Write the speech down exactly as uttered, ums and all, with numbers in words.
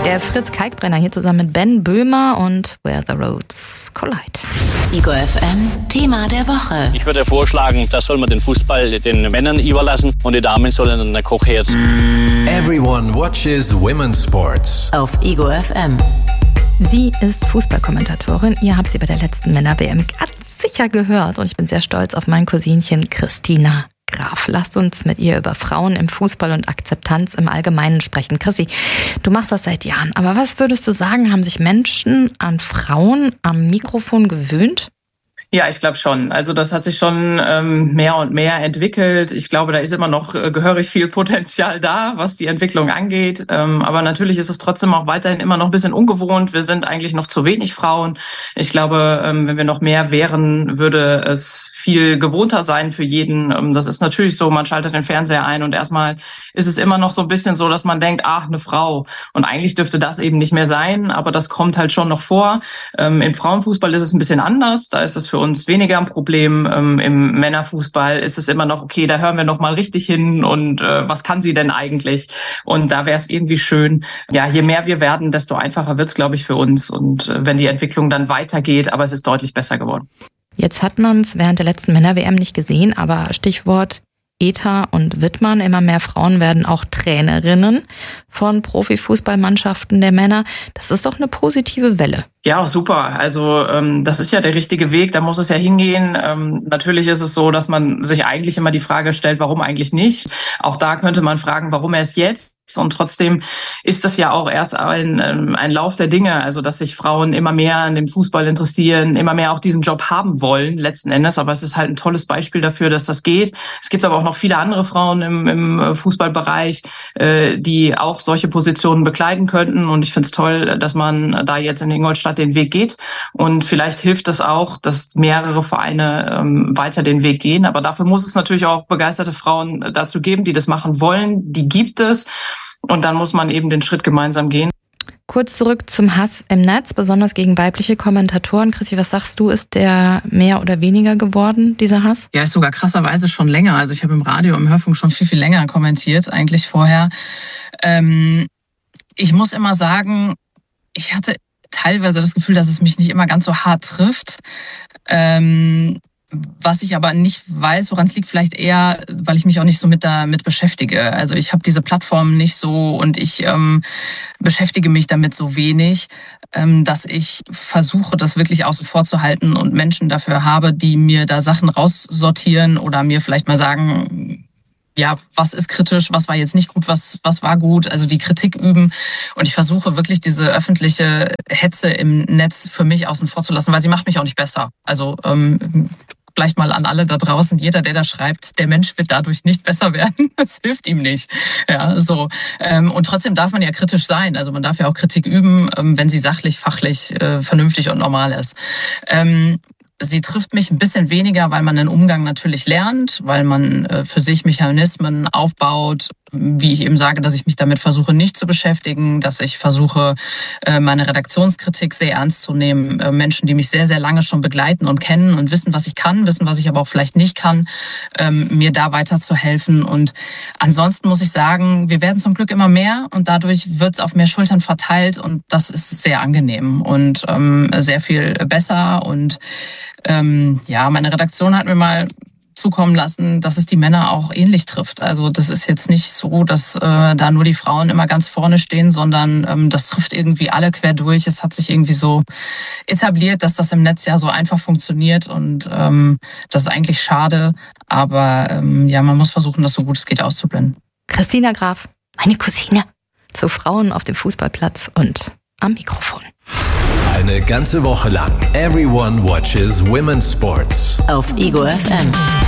Der Fritz Kalkbrenner hier zusammen mit Ben Böhmer und Where the Roads Collide. Ego F M, Thema der Woche. Ich würde vorschlagen, das soll man den Fußball den Männern überlassen und die Damen sollen an der Kochherd. Everyone watches women's sports. Auf Ego F M. Sie ist Fußballkommentatorin. Ihr habt sie bei der letzten Männer-W M ganz sicher gehört. Und ich bin sehr stolz auf mein Cousinchen Christina Graf. Lasst uns mit ihr über Frauen im Fußball und Akzeptanz im Allgemeinen sprechen. Chrissy, du machst das seit Jahren. Aber was würdest du sagen, haben sich Menschen an Frauen am Mikrofon gewöhnt? Ja, ich glaube schon. Also das hat sich schon ähm, mehr und mehr entwickelt. Ich glaube, da ist immer noch äh, gehörig viel Potenzial da, was die Entwicklung angeht. Ähm, aber natürlich ist es trotzdem auch weiterhin immer noch ein bisschen ungewohnt. Wir sind eigentlich noch zu wenig Frauen. Ich glaube, ähm, wenn wir noch mehr wären, würde es viel gewohnter sein für jeden. Ähm, das ist natürlich so, man schaltet den Fernseher ein und erstmal ist es immer noch so ein bisschen so, dass man denkt, ach, eine Frau. Und eigentlich dürfte das eben nicht mehr sein, aber das kommt halt schon noch vor. Ähm, im Frauenfußball ist es ein bisschen anders. Da ist es für uns weniger ein Problem. Ähm, Im Männerfußball ist es immer noch, okay, da hören wir noch mal richtig hin und äh, was kann sie denn eigentlich? Und da wäre es irgendwie schön. Ja, je mehr wir werden, desto einfacher wird es, glaube ich, für uns. Und äh, wenn die Entwicklung dann weitergeht, aber es ist deutlich besser geworden. Jetzt hat man es während der letzten Männer-W M nicht gesehen, aber Stichwort Eta und Wittmann, immer mehr Frauen werden auch Trainerinnen von Profifußballmannschaften der Männer. Das ist doch eine positive Welle. Ja, super. Also ähm, das ist ja der richtige Weg, da muss es ja hingehen. Ähm, natürlich ist es so, dass man sich eigentlich immer die Frage stellt, warum eigentlich nicht? Auch da könnte man fragen, warum erst jetzt? Und trotzdem ist das ja auch erst ein, ein Lauf der Dinge, also dass sich Frauen immer mehr an den Fußball interessieren, immer mehr auch diesen Job haben wollen, letzten Endes. Aber es ist halt ein tolles Beispiel dafür, dass das geht. Es gibt aber auch noch viele andere Frauen im, im Fußballbereich, äh, die auch solche Positionen bekleiden könnten. Und ich finde es toll, dass man da jetzt in Ingolstadt den Weg geht. Und vielleicht hilft es auch, dass mehrere Vereine ähm, weiter den Weg gehen. Aber dafür muss es natürlich auch begeisterte Frauen dazu geben, die das machen wollen. Die gibt es. Und dann muss man eben den Schritt gemeinsam gehen. Kurz zurück zum Hass im Netz, besonders gegen weibliche Kommentatoren. Chrissy, was sagst du, ist der mehr oder weniger geworden, dieser Hass? Ja, ist sogar krasserweise schon länger. Also ich habe im Radio, im Hörfunk schon viel, viel länger kommentiert, eigentlich vorher. Ähm, ich muss immer sagen, ich hatte teilweise das Gefühl, dass es mich nicht immer ganz so hart trifft. Ähm, Was ich aber nicht weiß, woran es liegt, vielleicht eher, weil ich mich auch nicht so mit damit beschäftige. Also ich habe diese Plattform nicht so und ich ähm, beschäftige mich damit so wenig, ähm, dass ich versuche, das wirklich außen vor zu halten und Menschen dafür habe, die mir da Sachen raussortieren oder mir vielleicht mal sagen, ja, was ist kritisch, was war jetzt nicht gut, was was war gut, also die Kritik üben. Und ich versuche wirklich diese öffentliche Hetze im Netz für mich außen vor zu lassen, weil sie macht mich auch nicht besser. Also ähm, vielleicht mal an alle da draußen, jeder, der da schreibt, der Mensch wird dadurch nicht besser werden. Das hilft ihm nicht. Ja, so. Und trotzdem darf man ja kritisch sein. Also man darf ja auch Kritik üben, wenn sie sachlich, fachlich, vernünftig und normal ist. Sie trifft mich ein bisschen weniger, weil man den Umgang natürlich lernt, weil man für sich Mechanismen aufbaut, wie ich eben sage, dass ich mich damit versuche, nicht zu beschäftigen, dass ich versuche, meine Redaktionskritik sehr ernst zu nehmen. Menschen, die mich sehr, sehr lange schon begleiten und kennen und wissen, was ich kann, wissen, was ich aber auch vielleicht nicht kann, mir da weiterzuhelfen. Und ansonsten muss ich sagen, wir werden zum Glück immer mehr und dadurch wird es auf mehr Schultern verteilt und das ist sehr angenehm und sehr viel besser. Und ähm, ja, meine Redaktion hat mir mal zukommen lassen, dass es die Männer auch ähnlich trifft. Also das ist jetzt nicht so, dass äh, da nur die Frauen immer ganz vorne stehen, sondern ähm, das trifft irgendwie alle quer durch. Es hat sich irgendwie so etabliert, dass das im Netz ja so einfach funktioniert und ähm, das ist eigentlich schade. Aber ähm, ja, man muss versuchen, das so gut es geht auszublenden. Christina Graf, meine Cousine, zu Frauen auf dem Fußballplatz und am Mikrofon. Eine ganze Woche lang Everyone watches women's sports. Auf Ego F M.